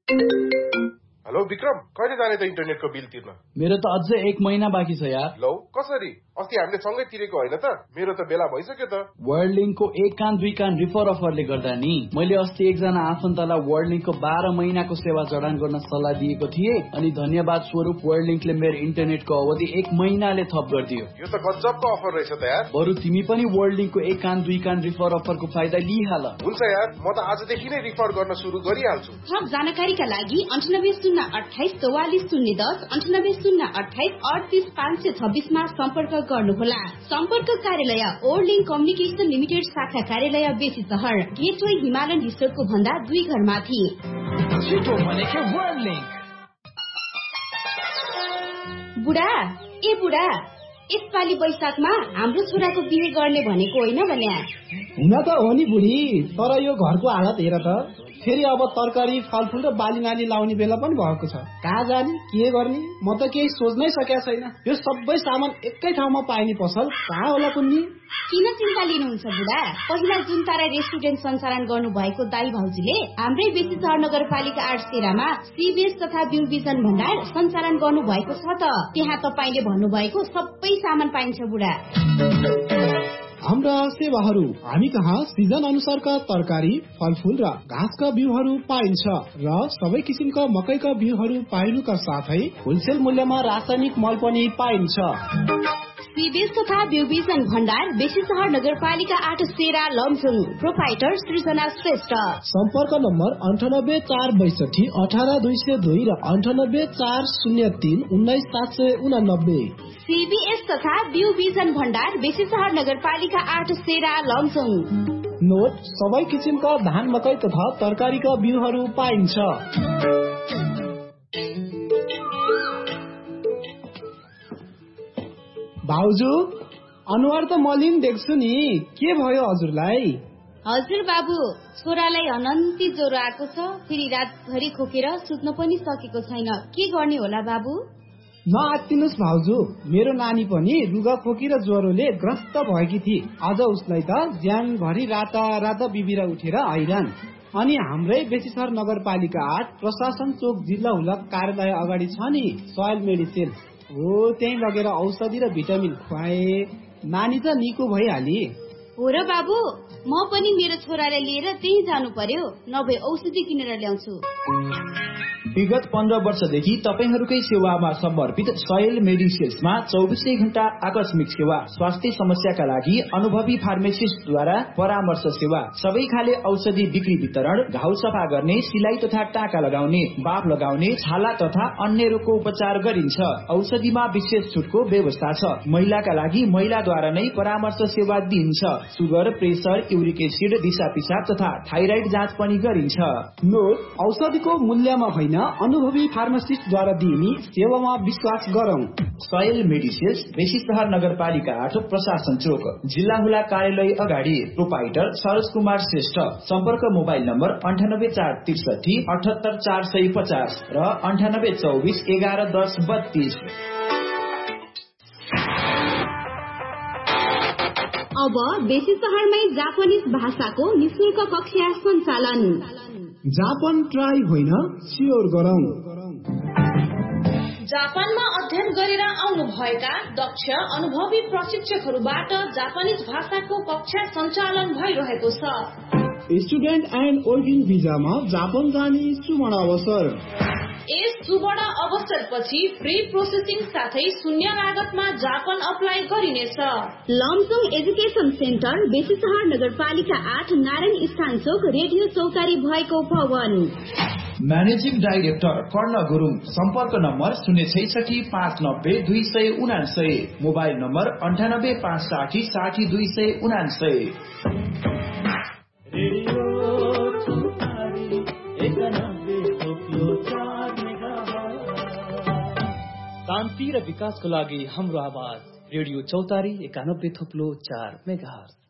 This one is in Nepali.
हेलो विक्रम, कहिले जाने त इन्टरनेटको बिल तिर्न? मेरो त अझै 1 महिना बाँकी छ यार। लौ कसरी? अस्ति हामीले सँगै तिरेको होइन त? मेरो त बेला भइसक्यो त। वर्ल्ड लिंकको 1 कान 2 कान रिफर अफरले गर्दा नि मैले अस्ति एकजना आफन्तलाई वर्ल्ड लिंकको 12 महिनाको सेवा जडान गर्न सल्लाह दिएको थिएँ अनि धन्यवाद स्वरूप वर्ल्ड लिंकले मेरो इन्टरनेटको अवधि 1 महिनाले थप गरिदियो। यो त गजबको अफर रहेछ त यार। बरु तिमी पनि वर्ल्ड लिंकको 1 कान 2 कान रिफर अफरको फाइदा लिइहाल। हुन्छ यार, म त आजदेखि नै रिफर गर्न सुरु गरिहाल्छु। थप जानकारीका लागि 9808240010 9808288526 मा सम्पर्क गर्नुहोला। सम्पर्क कार्यालय वर्ल्ड लिंक कम्युनिकेसन लिमिटेड शाखा कार्यालय बेसी सहर, गेटवे हिमालयन रिसोर्टको भन्दा 2 घर माथि। छिटो भनेको वर्ल्ड लिंक। बुढा ए बुढा, यसपालि वैशाखमा हाम्रो छोराको बिहे गर्ने भनेको होइन भन्या? हुन त हो नि बुढी, तर यो घरको हालत हेर त। फेरि अब तरकारी फलफुल र बाली नाली लाउने बेला पनि भएको छ। कहाँ जाने, के गर्ने, म त केही सोच्नै सकेको छैन। यो सबै सामान एकै ठाउँमा पाइने पसल कहाँ होला कुन्नी? किन चिन्ता लिनुहुन्छ बुढा? पहिला जुन तारा रेस्टुरेन्ट सञ्चालन गर्नु भएको दाई भाउजूले हाम्रै बेसी सहर नगरपालिका 8 सेरामा सीबीएस तथा ब्यू विजन भण्डार सञ्चालन गर्नु भएको छ त। त्यहाँ तपाईले भन्नुभएको सबै सामान पाइन्छ बुढा। हाम्रा सेवाहरू हामी कहाँ सिजन अनुसारका तरकारी फलफुल र घाँसका बिउहरू पाइन्छ र सबै किसिमका मकैका बिउहरू पाइनुका साथै होलसेल मूल्यमा रासायनिक मल पनि पाइन्छ। सीबीएस तथा ब्यू विजन भण्डार बेसी सहर नगरपालिका 8 सेरा लमजुङ। प्रोपाइटर सृजना श्रेष्ठ। सम्पर्क नम्बर 9846 18202 र 9840319789। सीबीएस तथा ब्यू विजन भण्डार बेसी सहर नगरपालिका 8 सेरा लमजुङ। नोट, सबै किसिमका धान मकै तथा तरकारीका बिउहरू पाइन्छ। भाउजू, अनुहार त मलिन देख्छु नि, के भयो हजुरलाई? हजुर बाबु, छोरालाई अनन्ती ज्वरो आएको छ। फेरि रातभरि खोकेर सुत्न पनि सकेको छैन। के गर्ने होला बाबु? नआत्तिनुस् भाउजू, मेरो नानी पनि रुगा खोकी र ज्वरोले ग्रस्त भएकी थिए। आज उसलाई त ज्यानभरि राता बिबिरा उठेर हैरान। अनि हाम्रै बेसी सहर नगरपालिका 8 प्रशासन चोक जिल्ला हुलक कार्यालय अगाडि छ नि सोयल मेडिसिन हो, त्यही लगेर औषधि र भिटामिन खुवाए। नानी त निको भइहाली। हो र बाबु, म पनि मेरो छोरालाई लिएर त्यही जानु पर्यो, नभए औषधि किनेर ल्याउँछु। विगत 15 वर्षदेखि तपाईहरूकै सेवामा समर्पित सोयल मेडिसिन्समा 24 घण्टा आकस्मिक सेवा, स्वास्थ्य समस्याका लागि अनुभवी फार्मासिस्टद्वारा परामर्श सेवा, सबै खाले औषधि बिक्री वितरण, घाउ सफा गर्ने, सिलाई तथा टाका लगाउने, बाफ लगाउने, छाला तथा अन्य रोगको उपचार गरिन्छ। औषधिमा विशेष छुटको व्यवस्था छ। महिलाका लागि महिलाद्वारा नै परामर्श सेवा दिइन्छ। सुगर, प्रेसर, युरिक एसिड, दिशा पिसाब तथा थाइराइड जाँच पनि गरिन्छ। नोट, औषधिको मूल्यमा होइन, अनुभवी फार्मासिस्टद्वारा दिइने सेवामा विश्वास गरौं। सोयल मेडिसिन्स बेसी सहर नगरपालिका 8 प्रशासन चोक जिल्ला हुला कार्यालय अगाडि। प्रोपाइटर सरोज कुमार श्रेष्ठ। सम्पर्क मोबाइल नम्बर 98463 78450 र 9824 111032। अब बेसी सहरमै जापानिज भाषाको निशुल्क कक्षा सञ्चालन। जापान ट्राई होइन, स्योर गरौं। जापानमा अध्ययन गरेर आउनु भएका दक्ष अनुभवी प्रशिक्षकहरूबाट जापानिज भाषाको कक्षा सञ्चालन भइरहेको छ। स्टुडेन्ट एन्ड वर्किङ भिजामा जापान जाने सुवर्ण अवसर। यस सुवर्ण अवसरपछि फ्री प्रोसेसिङ साथै शून्य लागतमा जापान अप्लाई गरिनेछ। लमजुङ एजुकेसन सेन्टर बेसी सहर नगरपालिका 8 नारायण स्थान चोक रेडियो चौतारी भएको भवन। म्यानेजिङ डाइरेक्टर कर्ण गुरुङ। सम्पर्क नम्बर 066 590 279। Mobile number 98 560 60 279। शान्ति र विकासको लागि हाम्रो आवाज रेडियो चौतारी 91.4 मेगाहर्ज।